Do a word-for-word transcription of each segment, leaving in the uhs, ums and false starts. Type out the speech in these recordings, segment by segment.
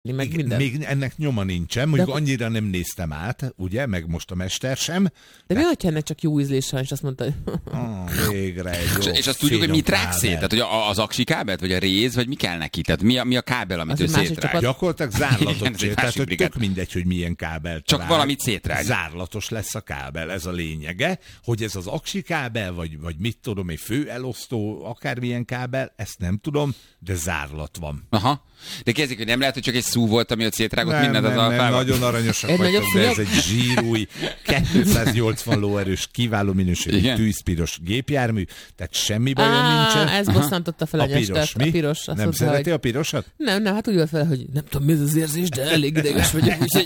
meg Igen, még ennek nyoma nincsen, mondjuk akkor... annyira nem néztem át, ugye, meg most a mester sem. De, de... mi, hogyha ennek csak jó ízlés van, és azt mondta, hogy... oh, végre egy jó. És azt tudjuk, hogy mit rág szét? Tehát, hogy az aksi kábelt, vagy a réz, vagy mi kell neki? Tehát mi a, mi a kábel, amit az ő szétrág? Csapat... Gyakorlatilag zárlatot csinál, tehát hogy tök mindegy, hogy milyen kábel. Csak rág. Valamit szétrág. Zárlatos lesz a kábel, ez a lényege. Hogy ez az aksi kábel, vagy, vagy mit tudom, egy főelosztó, akármilyen kábel, ezt nem tudom, de zárlat van. Aha. De kezdjük, hogy nem lehet, hogy csak egy szú volt, ami ott szétrágott nem, mindent nem, az alfával. Nem, nagyon aranyosak vagytok, de ez egy zsírúj, kétszáznyolcvan lóerős, kiváló minőségű tűzpiros gépjármű, tehát semmi bajom nincsen. Ez bosszantotta fel a, a piros, mi? A piros. Nem mondta, szereti hogy... a pirosat? Nem, nem, hát úgy volt fel, hogy nem tudom, mi ez az érzés, de elég ideges vagyok, úgyhogy...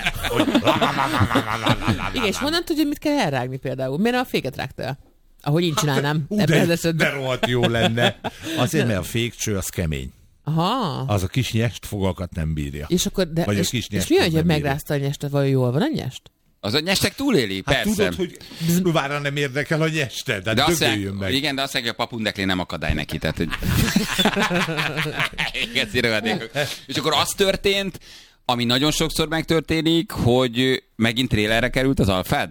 Igen, és honnan tudja, mit kell elrágni például? Miért a féket rágtál? Ahogy én csinálnám. Ú, de, de rohadt jó lenne. Azért, mert a fékcső az kemény. Aha. Az a kis nyest fogakat nem bírja. És akkor, de, Vagy és, a kis és mi, hogy megrázta a nyestet, vajon jól van a nyest? Az a nyestek túléli, hát persze. Tudod, hogy bárra nem érdekel a nyested, de, de dögöljön meg. Igen, de azt mondja, hogy a papundeklé nem akadály neki, tehát hogy... És akkor az történt, ami nagyon sokszor megtörténik, hogy megint trélerre került az alfád?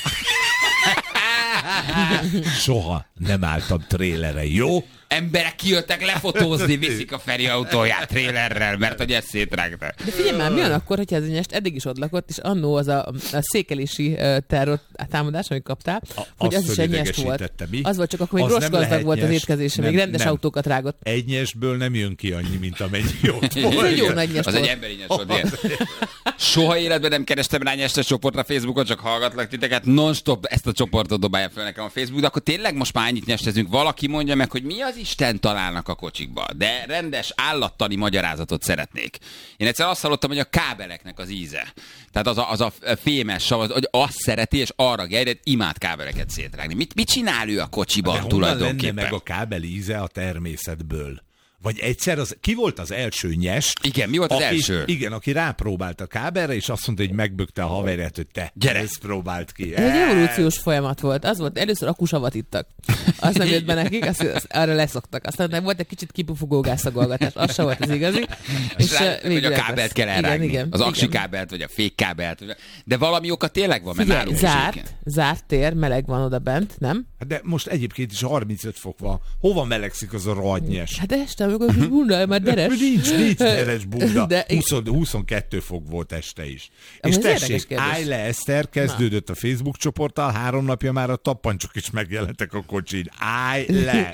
Soha nem álltam trélerre, jó? Emberek kijöttek lefotózni, viszik a Feri autóját trélerrel, mert hogy ezt szétrágta. De figyelj már, mi van akkor, hogyha ez a nyest eddig is ott lakott, és annó az a, a székelési terror támadás, amit kaptál, a, hogy az is egy nyest volt. Mi? Az volt, csak akkor még rosgazdag volt az étkezése, még rendes nem. autókat rágott. Egy nyestből nem jön ki annyi, mint amennyi ott volt. Ez egy jó nagy nyest az volt. egy emberi nyest volt, ilyen. Soha életben nem kerestem rá nyestes csoportra Facebookon, csak hallgatlak titeket, non-stop ezt a csoportot dobálja fel nekem a Facebook, de akkor tényleg most már annyit nyestezünk. Valaki mondja meg, hogy mi az Isten találnak a kocsikba, de rendes állattani magyarázatot szeretnék. Én egyszer azt hallottam, hogy a kábeleknek az íze. Tehát az a, az a fémes sav, hogy azt szereti, és arra gerjed, imád kábeleket szétrágni. Mit, mit csinál ő a kocsiban de tulajdonképpen? Lenne meg a kábel íze a természetből? Vagy egyszer, az, ki volt az első nyest? Igen, mi volt az aki, első? Igen, aki rápróbált a kábelre, és azt mondta, hogy megbökte a haverját, hogy te, gyere, ezt próbált ki. Ez egy evolúciós folyamat volt. Az volt, először akusavat ittak. Azt nem jött be nekik, azt, azt, arra leszoktak. Aztán nem volt egy kicsit kipufogó gázszagolgatás. Az sem volt az igazi. És rá, hogy a kábelt kell elrágni. Igen, igen, az aksi kábelt, vagy a fék kábelt. De valami oka tényleg van, mert nálunk zárt, zárt tér, meleg van oda bent, nem? De most egyébként is harmincöt fok van. Hova melegszik az a rohadnyes? Hát este, amikor a bunda, már deres. Nincs, nincs deres bunda. De... húsz, huszonkettő fok volt este is. Am és tessék, állj le, Eszter, kezdődött Na. a Facebook csoporttal, három napja már a tappancsok is megjelentek a kocsin. Állj le!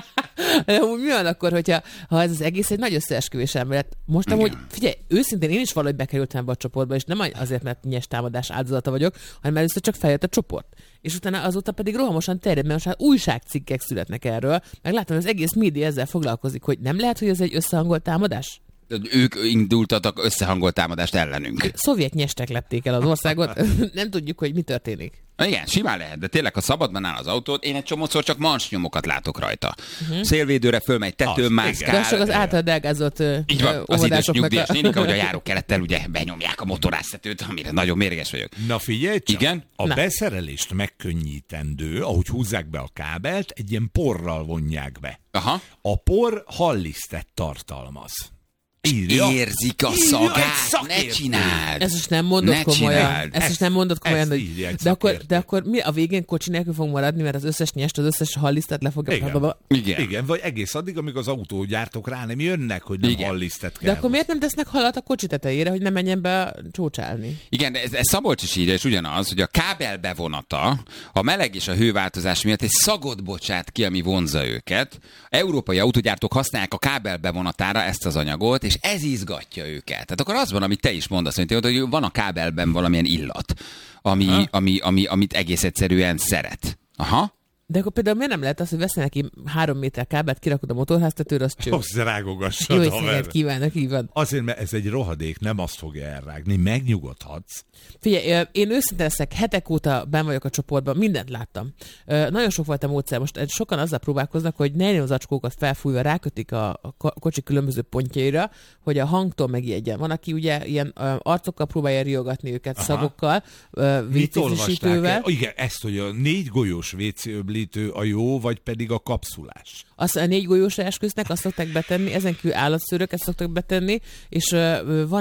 De mi van akkor, hogyha ha ez az egész egy nagy összeesküvés elmélet? Most amúgy, figyelj, őszintén én is valahogy bekerültem ebbe a csoportba, és nem azért, mert nyes támadás áldozata vagyok, hanem először csak feljött a csoport. És utána azóta pedig rohamosan terjed, mert most már újságcikkek születnek erről, meg látom, hogy az egész média ezzel foglalkozik, hogy nem lehet, hogy ez egy összehangolt támadás? Ők indultatok összehangolt támadást ellenünk. Szovjet nyestek lepték el az országot, nem tudjuk, hogy mi történik. Igen, simán lehet, de tényleg, ha szabadban áll az autót, én egy csomószor csak mansnyomokat látok rajta. Uh-huh. Szélvédőre fölmegy, tetőn mászkál. De csak az által elgázott így van, az idős nyugdíjas a... nénik, ahogy a járókerettel ugye benyomják a motoráztetőt, amire nagyon mérges vagyok. Na figyelj csak, igen? a Na. beszerelést megkönnyítendő, ahogy húzzák be a kábelt, egy ilyen porral vonják be. Aha. A por hallisztet tartalmaz. Írja. Érzik a szagát, ne csináld! Ezt is nem mondod ne komolyan. Ezt is nem mondod komolyan, hogy... De akkor, de akkor mi a végén kocsi nélkül fog maradni, mert az összes nyest, az összes hallisztet le fogja... Igen. Igen. Igen, vagy egész addig, amíg az autógyártók rá nem jönnek, hogy nem Igen. hallisztet kell. De akkor miért nem tesznek halat a kocsi tetejére, hogy ne menjen be csócsálni? Igen, de ez, ez Szabolcs is írja, és ugyanaz, hogy a kábel bevonata a meleg és a hőváltozás miatt egy szagot bocsát ki, ami vonzza őket. Európai autógyártók használják a kábel bevonatára ezt az anyagot, és ez izgatja őket. Tehát akkor az van, amit te is mondasz, hogy van a kábelben valamilyen illat, ami, ami, ami, amit egész egyszerűen szeret. Aha. De akkor például miért nem lehet az, hogy veszel neki három méter kábelt, kirakod a motorháztetőre, az cső. Azt rágogassad. Jó szépen kívánok, így van. Azért, mert ez egy rohadék, nem azt fogja elrágni, megnyugodhatsz. Figyelj, én őszintén leszek, hetek óta benn vagyok a csoportban, mindent láttam. Nagyon sok volt a módszer, most sokan azzal próbálkoznak, hogy nylonzacskókat felfújva rákötik a kocsi különböző pontjaira, hogy a hangtól megijedjen. Van, aki ugye ilyen arcokkal próbálja riogatni őket, Aha. szagokkal, vécéfrissítővel. Igen, ezt, hogy a négy golyós vécéöblés kiegyenlítő a jó, vagy pedig a kapszulás? Azt a négy golyósra esküsznek, azt szokták betenni, ezen kívül állatszőrök, ezt szoktak betenni, és uh, van